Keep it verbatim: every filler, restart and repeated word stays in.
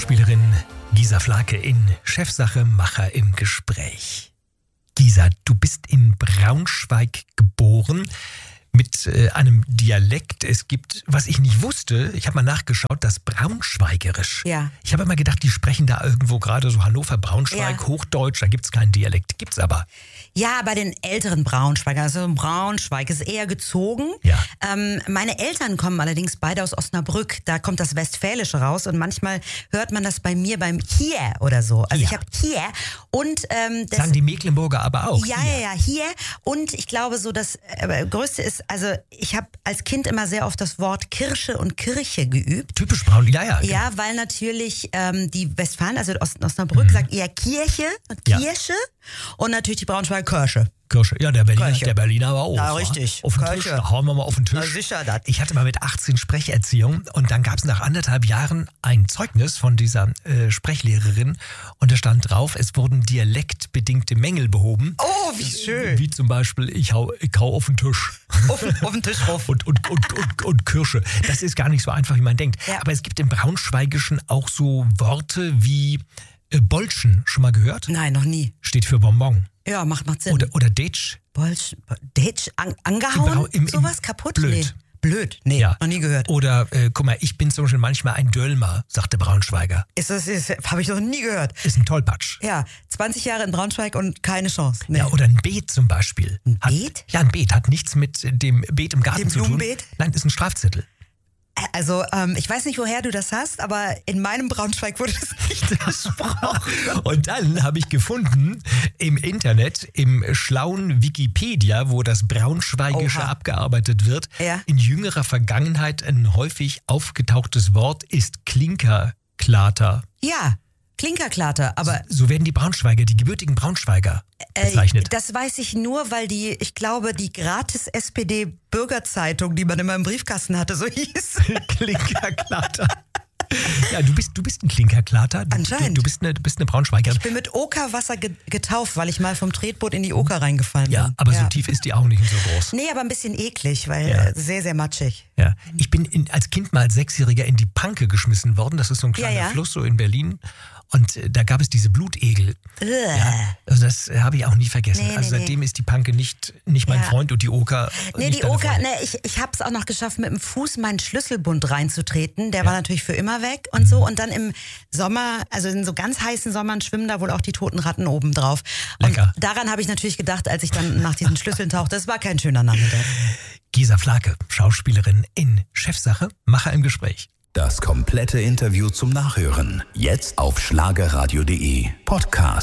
Schauspielerin Gisa Flake in Chefsache Macher im Gespräch. Gisa, du bist in Braunschweig geboren mit äh, einem Dialekt. Es gibt, was ich nicht wusste, ich habe mal nachgeschaut, das Braunschweigerisch. Ja. Ich habe immer gedacht, die sprechen da irgendwo gerade so Hannover, Braunschweig, Ja. Hochdeutsch, da gibt es keinen Dialekt. Gibt's aber. Ja, bei den älteren Braunschweigern, also Braunschweig ist eher gezogen. Ja. Ähm, meine Eltern kommen allerdings beide aus Osnabrück, da kommt das Westfälische raus und manchmal hört man das bei mir beim Hier oder so. Also Hier. ich habe Hier und ähm, das, Sagen die Mecklenburger aber auch. ja, hier. ja, ja, hier. Und ich glaube so, das äh, Größte ist, also ich habe als Kind immer sehr oft das Wort Kirsche und Kirche geübt. Typisch Braun, ja, ja. Ja, weil natürlich ähm, die Westfalen, also Ost Osnabrück, mhm. sagt eher Kirche und Ja. Kirche und natürlich die Braunschweiger Kirche. Kirsche. Ja, der Berliner, Kirche. der Berliner aber auch. Ja, wa? richtig. Auf den Kirche. Tisch, da hauen wir mal auf den Tisch. Na sicher, das. Ich hatte mal mit achtzehn Sprecherziehung und dann gab es nach anderthalb Jahren ein Zeugnis von dieser äh, Sprechlehrerin und da stand drauf, es wurden dialektbedingte Mängel behoben. Oh, wie schön. Wie zum Beispiel, ich hau, ich hau auf den Tisch. Auf, auf den Tisch rauf. Und, und, und, und, und Kirsche. Das ist gar nicht so einfach, wie man denkt. Ja. Aber es gibt im Braunschweigischen auch so Worte wie äh, Bolschen. Schon mal gehört? Nein, noch nie. Steht für Bonbon. Ja, macht, macht Sinn. Oder, oder Detsch. Bolsch, Detsch, an, angehauen? Im Brau- im- im- Sowas kaputt? blöd. Nee. Blöd? Nee, Ja. noch nie gehört. Oder, äh, guck mal, ich bin zum Beispiel manchmal ein Dölmer, sagt der Braunschweiger. Ist das, ist, habe ich noch nie gehört. Ist ein Tollpatsch. Ja, zwanzig Jahre in Braunschweig und keine Chance. Nee. Ja, oder ein Beet zum Beispiel. Ein Hat, Beet? Ja, ein Beet hat nichts mit dem Beet im Garten Dem zu tun. Blumenbeet? Nein, ist ein Strafzettel. Also, ähm, ich weiß nicht, woher du das hast, aber in meinem Braunschweig wurde das nicht gesprochen. Und dann habe ich gefunden im Internet, im schlauen Wikipedia, wo das Braunschweigische Oha. abgearbeitet wird, Ja. in jüngerer Vergangenheit ein häufig aufgetauchtes Wort ist Klinkerklater. Ja, Klinkerklater, aber So werden die Braunschweiger, die gebürtigen Braunschweiger bezeichnet. Äh, das weiß ich nur, weil die, ich glaube, die gratis-S P D-Bürgerzeitung, die man immer im Briefkasten hatte, so hieß. Klinkerklater. Ja, du bist, du bist ein Klinkerklater. Du, Anscheinend. Du, du, bist eine, du bist eine Braunschweigerin. Ich bin mit Okerwasser ge- getauft, weil ich mal vom Tretboot in die Oker reingefallen Ja, bin. aber so tief ist die auch nicht und so groß. Nee, aber ein bisschen eklig, weil Ja. äh, sehr, sehr matschig. Ja. Ich bin in, als Kind mal als Sechsjähriger in die Panke geschmissen worden. Das ist so ein kleiner Ja, ja. Fluss so in Berlin. Und äh, da gab es diese Blutegel. Ugh. Ja, also das äh, habe ich auch nie vergessen. Nee, also nee, seitdem ist die Panke nicht, nicht mein Ja. Freund und die Oker. Nee, nicht die deine Oker, Freundin. nee, ich, ich habe es auch noch geschafft, mit dem Fuß meinen Schlüsselbund reinzutreten. Der war natürlich für immer weg und so. Und dann im Sommer, also in so ganz heißen Sommern, schwimmen da wohl auch die toten Ratten oben drauf. Und Lecker. daran habe ich natürlich gedacht, als ich dann nach diesen Schlüsseln tauchte. Das war kein schöner Nachmittag. Gisa Flake, Schauspielerin in Chefsache, Macher im Gespräch. Das komplette Interview zum Nachhören. Jetzt auf schlagerradio punkt de Podcast.